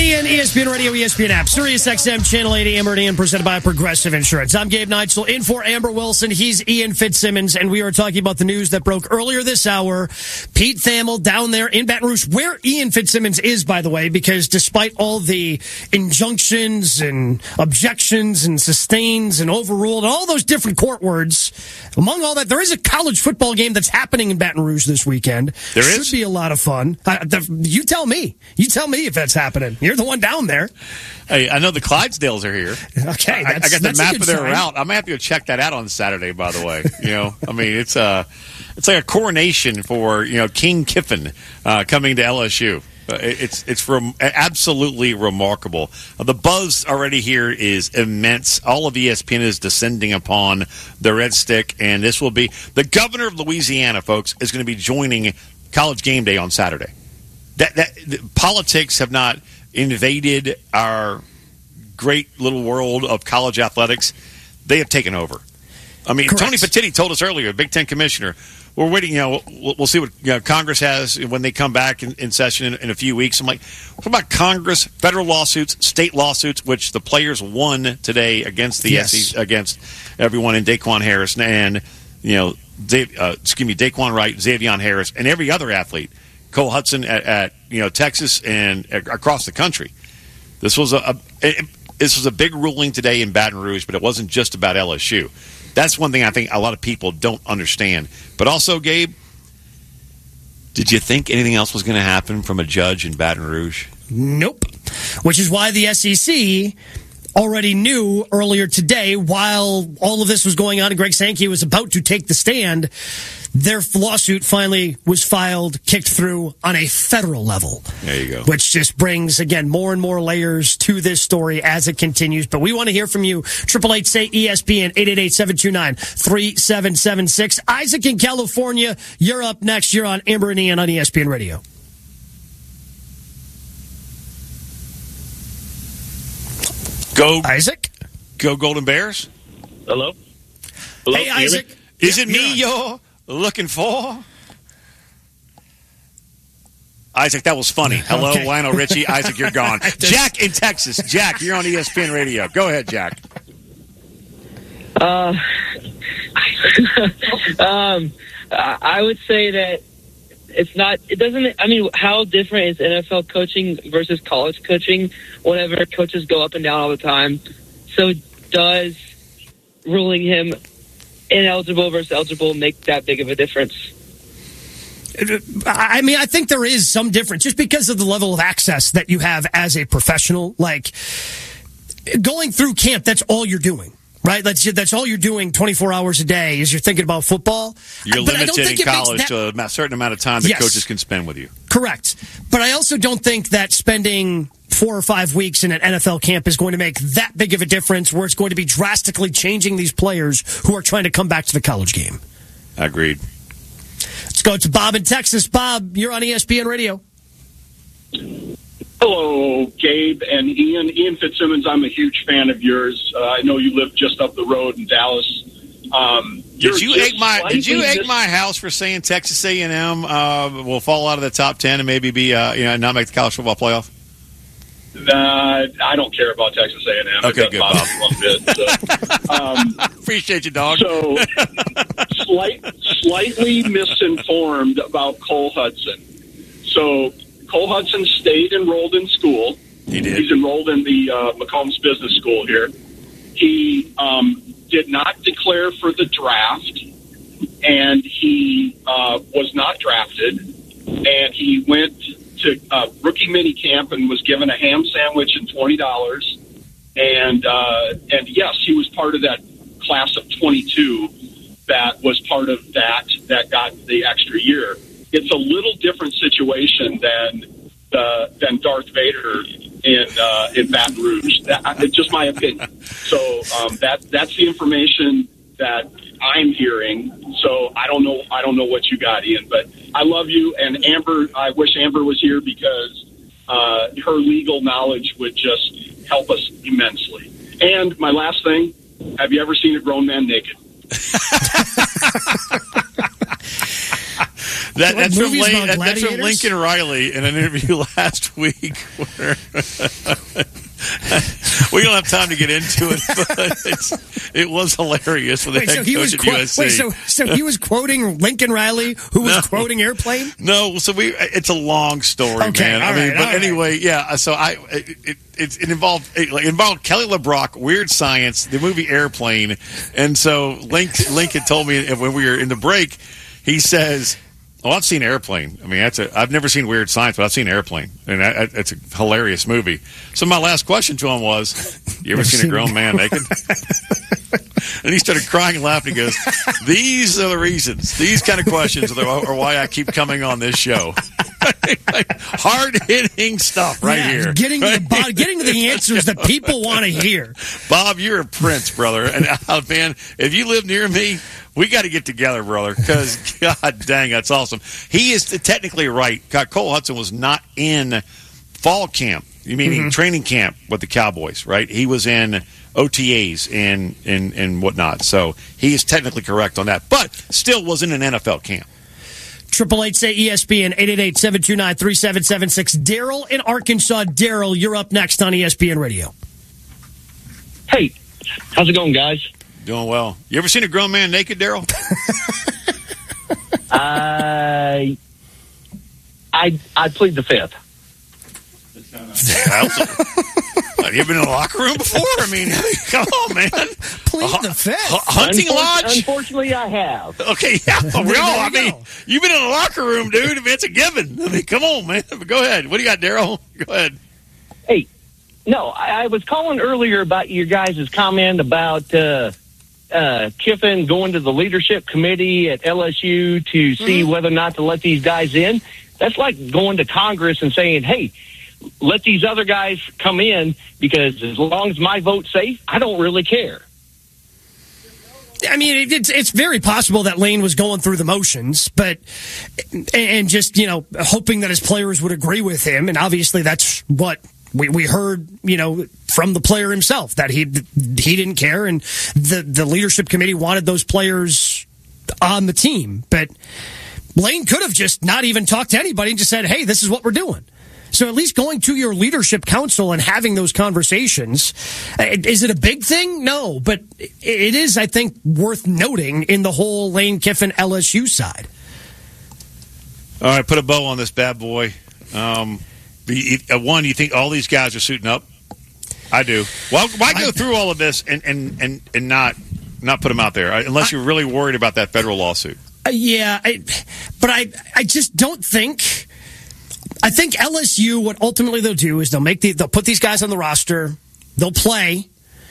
Ian, ESPN Radio, ESPN app, Sirius XM, Channel 80, Amber and Ian, presented by Progressive Insurance. I'm Gabe Neitzel, in for Amber Wilson. He's Ian Fitzsimmons, and we are talking about the news that broke earlier this hour. Pete Thamel down there in Baton Rouge, where Ian Fitzsimmons is, by the way, because despite all the injunctions and objections and sustains and overruled and all those different court words, among all that, there is a college football game that's happening in Baton Rouge this weekend. There is? Should be a lot of fun. You tell me. You tell me if that's happening. You're the one down there. Hey, I know the Clydesdales are here. Okay, I got the map of their sign. route. I'm happy to check that out on Saturday. By the way, I mean it's like a coronation for King Kiffin coming to LSU. It's absolutely remarkable. The buzz already here is immense. All of ESPN is descending upon the Red Stick, and this will be the governor of Louisiana, folks, is going to be joining College Game Day on Saturday. Politics have not invaded our great little world of college athletics. They have taken over. I mean, Correct. Tony Petitti told us earlier, Big Ten commissioner, we're waiting, we'll see what Congress has when they come back in session in a few weeks. I'm like, what about Congress, federal lawsuits, state lawsuits, which the players won today against the SEC, against everyone in Daquan Harris and, Daquan Wright, Xavier Harris, and every other athlete. Cole Hudson at Texas and across the country. This was a big ruling today in Baton Rouge, but it wasn't just about LSU. That's one thing I think a lot of people don't understand. But also, Gabe, did you think anything else was going to happen from a judge in Baton Rouge? Nope. Which is why the SEC already knew earlier today, while all of this was going on and Greg Sankey was about to take the stand, their lawsuit finally was filed, kicked through on a federal level. There you go. Which just brings, again, more and more layers to this story as it continues. But we want to hear from you. 888-SAY-ESPN, 888-729-3776. Isaac in California, you're up next. You're on Amber and Ian on ESPN Radio. Go, Isaac? Go Golden Bears. Hello? Hey, Isaac. Is it me you're looking for? Isaac, that was funny. Hello, Okay. Lionel Richie. Isaac, you're gone. Jack in Texas. Jack, you're on ESPN Radio. Go ahead, Jack. I would say that how different is NFL coaching versus college coaching whenever coaches go up and down all the time? So does ruling him ineligible versus eligible make that big of a difference? I mean, I think there is some difference just because of the level of access that you have as a professional. Like, going through camp, that's all you're doing. Right, that's all you're doing 24 hours a day is you're thinking about football. You're limited in college to a certain amount of time that Yes. coaches can spend with you. Correct. But I also don't think that spending 4 or 5 weeks in an NFL camp is going to make that big of a difference where it's going to be drastically changing these players who are trying to come back to the college game. Agreed. Let's go to Bob in Texas. Bob, you're on ESPN Radio. Hello, Gabe and Ian. Ian Fitzsimmons, I'm a huge fan of yours. I know you live just up the road in Dallas. Did you egg my house for saying Texas A&M will fall out of the top 10 and maybe be not make the college football playoff? I don't care about Texas A&M. Okay, good, Bob. One bit, so. Appreciate you, dog. So, slightly misinformed about Cole Hudson. So, Cole Hudson stayed enrolled in school. He did. He's enrolled in the McCombs Business School here. He did not declare for the draft, and he was not drafted. And he went to rookie mini camp and was given a ham sandwich and $20. And yes, he was part of that class of 22 that was part of that got the extra year. It's a little different situation than Darth Vader in Baton Rouge. It's just my opinion. So that's the information that I'm hearing. So I don't know what you got, Ian, but I love you. And Amber, I wish Amber was here because her legal knowledge would just help us immensely. And my last thing, have you ever seen a grown man naked? That's from movies about that's from gladiators? Lincoln Riley in an interview last week. Where we don't have time to get into it, but it was hilarious for the head coach at USC. So he was quoting Lincoln Riley, who was quoting Airplane? No, so it's a long story, Okay, man. all right. Anyway, yeah. So it involved Kelly LeBrock, Weird Science, the movie Airplane, and so Lincoln told me when we were in the break, he says, "Oh, I've seen Airplane. I mean, I've never seen Weird Science, but I've seen Airplane, and it's a hilarious movie." So my last question to him was, "You ever seen a grown man naked?" And he started crying and laughing. He goes, "These are the reasons. These kind of questions are why I keep coming on this show." Hard-hitting stuff right here. Getting to the answers that people want to hear. Bob, you're a prince, brother. And, man, if you live near me, we got to get together, brother, because, God dang, that's awesome. He is technically right. Cole Hudson was not in fall camp, meaning training camp with the Cowboys, right? He was in OTAs and whatnot. So he is technically correct on that, but still was in an NFL camp. 888 say ESPN 888-729-3776. Daryl in Arkansas. Daryl, you're up next on ESPN Radio. Hey, how's it going, guys? Doing well. You ever seen a grown man naked, Daryl? I plead the fifth. Have you been in a locker room before? I mean, come on, man. Plead the fifth. Hunting lodge? Unfortunately, I have. Okay, yeah. You've been in a locker room, dude. I mean, it's a given. I mean, come on, man. Go ahead. What do you got, Daryl? Go ahead. Hey, no, I was calling earlier about your guys' comment about Kiffin going to the leadership committee at LSU to see whether or not to let these guys in. That's like going to Congress and saying, hey, let these other guys come in because as long as my vote's safe, I don't really care. I mean, it's very possible that Lane was going through the motions, but and just, hoping that his players would agree with him. And obviously that's what we heard, from the player himself, that he didn't care. And the leadership committee wanted those players on the team. But Lane could have just not even talked to anybody and just said, hey, this is what we're doing. So at least going to your leadership council and having those conversations, is it a big thing? No, but it is, I think, worth noting in the whole Lane Kiffin LSU side. All right, put a bow on this bad boy. One, you think all these guys are suiting up? I do. Well, why go through all of this and not put them out there unless you're really worried about that federal lawsuit? Yeah, but I just don't think. I think LSU, what ultimately they'll do is they'll put these guys on the roster, they'll play,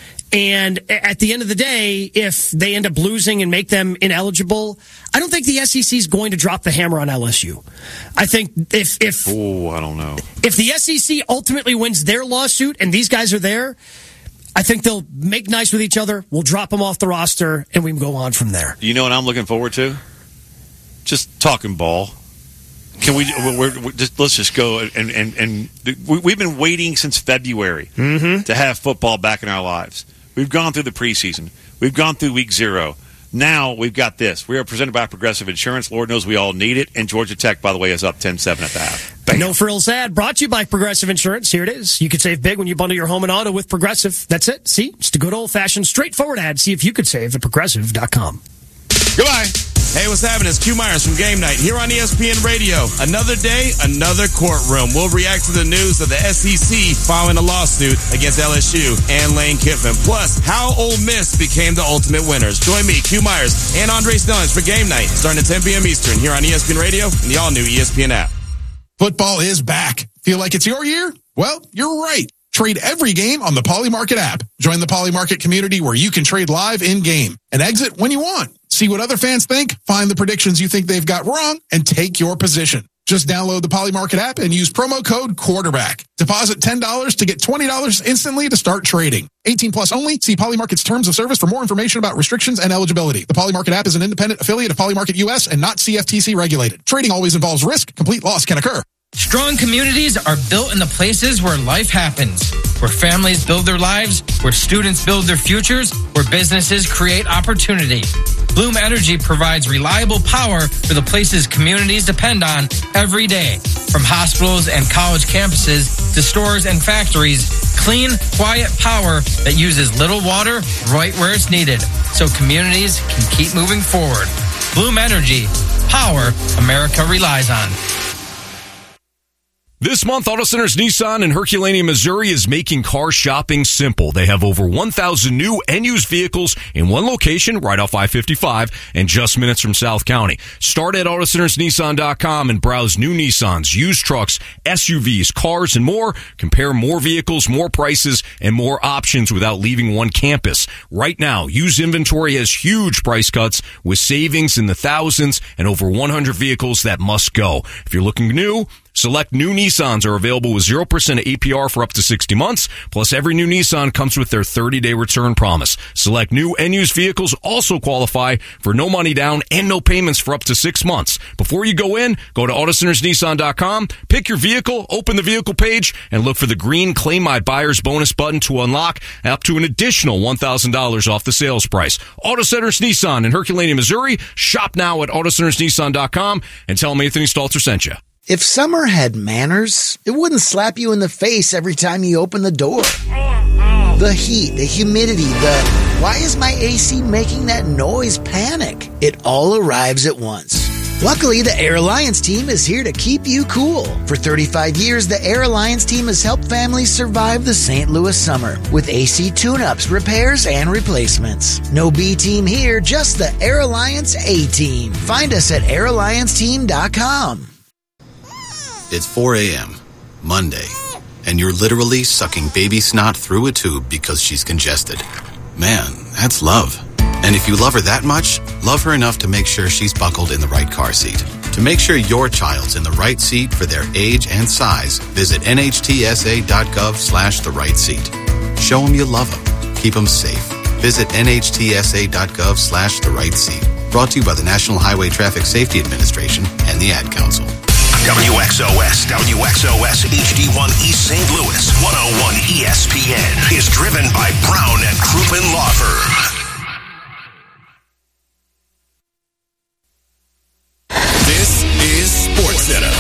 and at the end of the day, if they end up losing and make them ineligible, I don't think the SEC is going to drop the hammer on LSU. I think if I don't know. If the SEC ultimately wins their lawsuit and these guys are there, I think they'll make nice with each other, we'll drop them off the roster, and we can go on from there. You know what I'm looking forward to? Just talking ball. Can let's just go and we've been waiting since February to have football back in our lives. We've gone through the preseason. We've gone through week 0. Now we've got this. We are presented by Progressive Insurance. Lord knows we all need it. And Georgia Tech, by the way, is up 10-7 at the half. Bam. No frills ad. Brought to you by Progressive Insurance. Here it is. You can save big when you bundle your home and auto with Progressive. That's it. See? Just a good old-fashioned, straightforward ad. See if you could save at Progressive.com. Goodbye. Hey, what's happening? It's Q Myers from Game Night here on ESPN Radio. Another day, another courtroom. We'll react to the news of the SEC filing a lawsuit against LSU and Lane Kiffin. Plus, how Ole Miss became the ultimate winners. Join me, Q Myers, and Andre Stellings for Game Night starting at 10 p.m. Eastern here on ESPN Radio and the all-new ESPN app. Football is back. Feel like it's your year? Well, you're right. Trade every game on the Poly Market app. Join the Poly Market community where you can trade live in-game and exit when you want. See what other fans think, find the predictions you think they've got wrong, and take your position. Just download the Poly Market app and use promo code QUARTERBACK. Deposit $10 to get $20 instantly to start trading. 18 plus only. See Poly Market's terms of service for more information about restrictions and eligibility. The Poly Market app is an independent affiliate of Poly Market US and not CFTC regulated. Trading always involves risk. Complete loss can occur. Strong communities are built in the places where life happens, where families build their lives, where students build their futures, where businesses create opportunity. Bloom Energy provides reliable power for the places communities depend on every day. From hospitals and college campuses to stores and factories, clean, quiet power that uses little water right where it's needed so communities can keep moving forward. Bloom Energy, power America relies on. This month, Auto Centers Nissan in Herculaneum, Missouri is making car shopping simple. They have over 1,000 new and used vehicles in one location right off I-55 and just minutes from South County. Start at AutoCentersNissan.com and browse new Nissans, used trucks, SUVs, cars, and more. Compare more vehicles, more prices, and more options without leaving one campus. Right now, used inventory has huge price cuts with savings in the thousands and over 100 vehicles that must go. If you're looking new, select new Nissans are available with 0% APR for up to 60 months. Plus, every new Nissan comes with their 30-day return promise. Select new and used vehicles also qualify for no money down and no payments for up to 6 months. Before you go in, go to AutoCentersNissan.com, pick your vehicle, open the vehicle page, and look for the green Claim My Buyer's Bonus button to unlock up to an additional $1,000 off the sales price. Auto Centers Nissan in Herculaneum, Missouri. Shop now at AutoCentersNissan.com and tell them Anthony Stalter sent you. If summer had manners, it wouldn't slap you in the face every time you open the door. The heat, the humidity, why is my AC making that noise panic? It all arrives at once. Luckily, the Air Alliance team is here to keep you cool. For 35 years, the Air Alliance team has helped families survive the St. Louis summer with AC tune-ups, repairs, and replacements. No B team here, just the Air Alliance A team. Find us at airallianceteam.com. It's 4 a.m., Monday, and you're literally sucking baby snot through a tube because she's congested. Man, that's love. And if you love her that much, love her enough to make sure she's buckled in the right car seat. To make sure your child's in the right seat for their age and size, visit nhtsa.gov/the right seat. Show them you love them. Keep them safe. Visit nhtsa.gov/the right seat. Brought to you by the National Highway Traffic Safety Administration and the Ad Council. WXOS HD1 East St. Louis 101 ESPN is driven by Brown and Crouppen Law Firm. This is SportsCenter.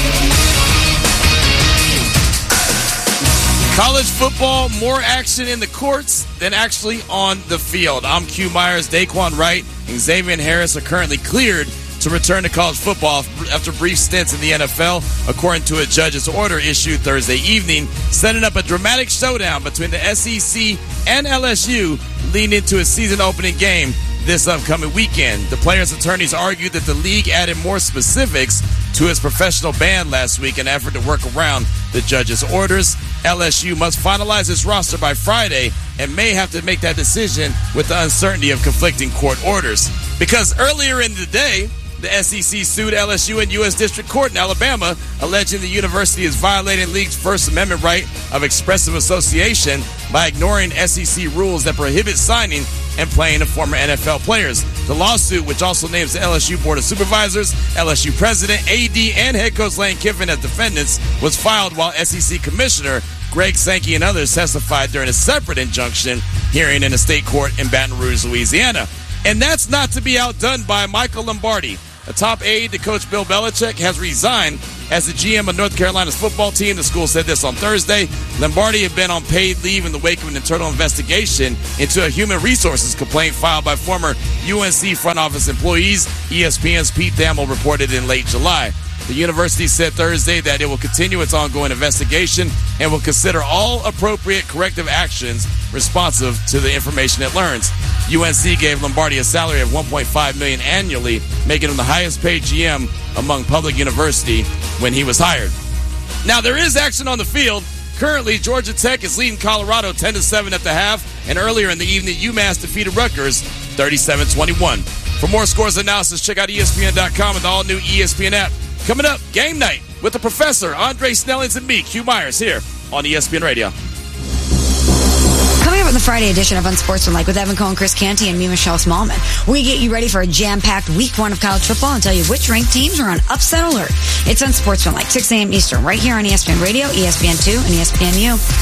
College football, more action in the courts than actually on the field. I'm Q Myers. Daquan Wright and Xavier Harris are currently cleared to return to college football after brief stints in the NFL, according to a judge's order issued Thursday evening, setting up a dramatic showdown between the SEC and LSU leading into a season-opening game this upcoming weekend. The players' attorneys argued that the league added more specifics to its professional ban last week in an effort to work around the judge's orders. LSU must finalize its roster by Friday and may have to make that decision with the uncertainty of conflicting court orders. Because earlier in the day, the SEC sued LSU in U.S. District Court in Alabama, alleging the university is violating the league's First Amendment right of expressive association by ignoring SEC rules that prohibit signing and playing of former NFL players. The lawsuit, which also names the LSU Board of Supervisors, LSU President, AD, and head coach Lane Kiffin as defendants, was filed while SEC Commissioner Greg Sankey and others testified during a separate injunction hearing in a state court in Baton Rouge, Louisiana. And that's not to be outdone by Michael Lombardi. A top aide to Coach Bill Belichick has resigned as the GM of North Carolina's football team. The school said this on Thursday. Lombardi had been on paid leave in the wake of an internal investigation into a human resources complaint filed by former UNC front office employees. ESPN's Pete Thamel reported in late July. The university said Thursday that it will continue its ongoing investigation and will consider all appropriate corrective actions responsive to the information it learns. UNC gave Lombardi a salary of $1.5 million annually, making him the highest paid GM among public university when he was hired. Now, there is action on the field. Currently, Georgia Tech is leading Colorado 10-7 at the half, and earlier in the evening, UMass defeated Rutgers 37-21. For more scores and analysis, check out ESPN.com and the all-new ESPN app. Coming up, game night with the professor, Andre Snellings, and me, Q Myers, here on ESPN Radio. Coming up in the Friday edition of Unsportsmanlike with Evan Cohen, Chris Canty, and me, Michelle Smallman, we get you ready for a jam-packed week one of college football and tell you which ranked teams are on upset alert. It's Unsportsmanlike, 6 a.m. Eastern, right here on ESPN Radio, ESPN2, and ESPNU.